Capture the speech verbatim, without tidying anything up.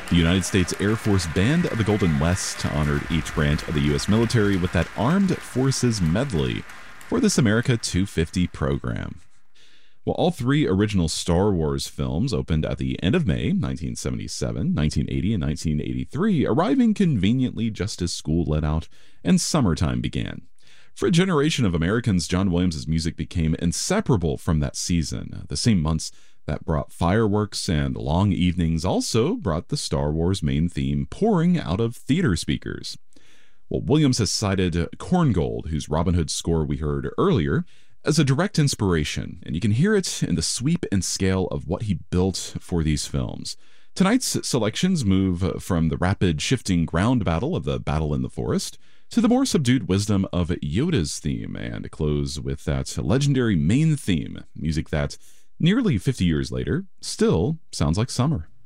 The United States Air Force Band of the Golden West honored each branch of the U S military with that Armed Forces Medley for this America two fifty program. Well, all three original Star Wars films opened at the end of May nineteen seventy-seven, nineteen eighty, and nineteen eighty-three, arriving conveniently just as school let out and summertime began. For a generation of Americans, John Williams' music became inseparable from that season. The same months that brought fireworks and long evenings also brought the Star Wars main theme pouring out of theater speakers. Well, Williams has cited Korngold, whose Robin Hood score we heard earlier, as a direct inspiration, and you can hear it in the sweep and scale of what he built for these films. Tonight's selections move from the rapid shifting ground battle of the Battle in the Forest to the more subdued wisdom of Yoda's theme, and close with that legendary main theme, music that, nearly fifty years later, still sounds like summer.